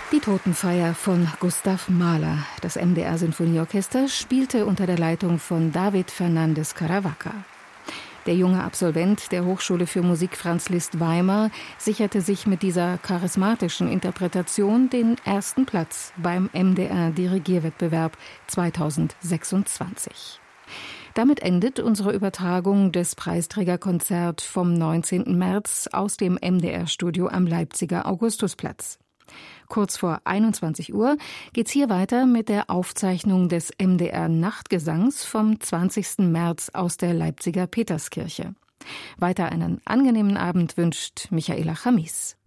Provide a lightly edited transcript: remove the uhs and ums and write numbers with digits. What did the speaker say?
Die Totenfeier von Gustav Mahler. Das MDR-Sinfonieorchester spielte unter der Leitung von David Fernández Caravaca. Der junge Absolvent der Hochschule für Musik Franz Liszt Weimar sicherte sich mit dieser charismatischen Interpretation den ersten Platz beim MDR-Dirigierwettbewerb 2026. Damit endet unsere Übertragung des Preisträgerkonzerts vom 19. März aus dem MDR-Studio am Leipziger Augustusplatz. Kurz vor 21 Uhr geht's hier weiter mit der Aufzeichnung des MDR-Nachtgesangs vom 20. März aus der Leipziger Peterskirche. Weiter einen angenehmen Abend wünscht Michaela Chamis.